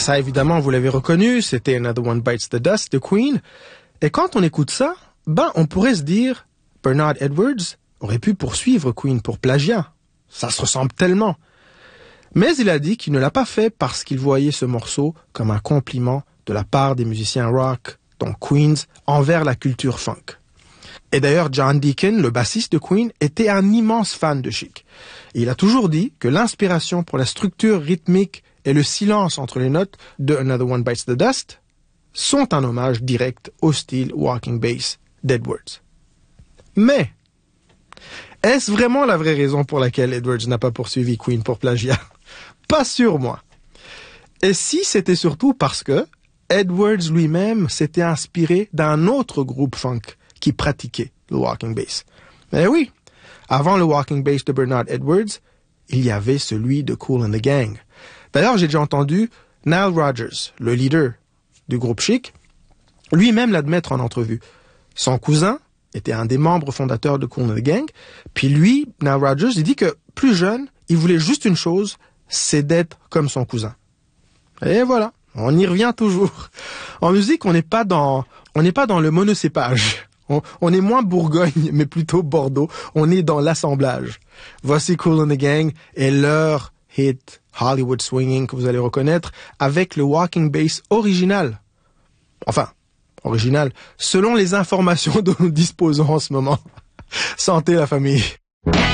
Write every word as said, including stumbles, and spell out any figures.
ça, évidemment, vous l'avez reconnu, c'était Another One Bites the Dust de Queen. Et quand on écoute ça, ben, on pourrait se dire, Bernard Edwards aurait pu poursuivre Queen pour plagiat. Ça se ressemble tellement. Mais il a dit qu'il ne l'a pas fait parce qu'il voyait ce morceau comme un compliment de la part des musiciens rock, dont Queens, envers la culture funk. Et d'ailleurs, John Deacon, le bassiste de Queen, était un immense fan de Chic. Et il a toujours dit que l'inspiration pour la structure rythmique et le silence entre les notes de Another One Bites the Dust sont un hommage direct au style walking bass d'Edwards. Mais, est-ce vraiment la vraie raison pour laquelle Edwards n'a pas poursuivi Queen pour plagiat? Pas sûr, moi. Et si c'était surtout parce que Edwards lui-même s'était inspiré d'un autre groupe funk qui pratiquait le walking bass. Eh oui, avant le walking bass de Bernard Edwards, il y avait celui de Kool and the Gang. D'ailleurs, j'ai déjà entendu Nile Rodgers, le leader du groupe Chic, lui-même l'admettre en entrevue. Son cousin était un des membres fondateurs de Kool and the Gang, puis lui, Nile Rodgers, il dit que plus jeune, il voulait juste une chose, c'est d'être comme son cousin. Et voilà, on y revient toujours. En musique, on n'est pas dans, on n'est pas dans le monocépage. On, on est moins Bourgogne, mais plutôt Bordeaux. On est dans l'assemblage. Voici Kool and the Gang et leur hit Hollywood Swinging que vous allez reconnaître avec le walking bass original. Enfin, original, selon les informations dont nous disposons en ce moment. Santé la famille.